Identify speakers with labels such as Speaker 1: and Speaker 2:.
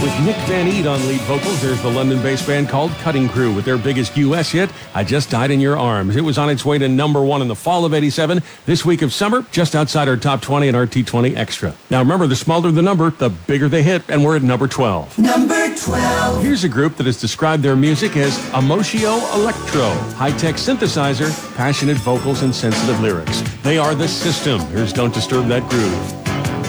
Speaker 1: With Nick Van Eat on lead vocals, there's the London-based band called Cutting Crew with their biggest U.S. hit, I Just Died in Your Arms. It was on its way to number one in the fall of '87. This week of summer, just outside our top 20 and RT20 Extra. Now remember, the smaller the number, the bigger they hit, and we're at number 12.
Speaker 2: Number 12.
Speaker 1: Here's a group that has described their music as Emotio Electro, high-tech synthesizer, passionate vocals, and sensitive lyrics. They are The System. Here's Don't Disturb That Groove.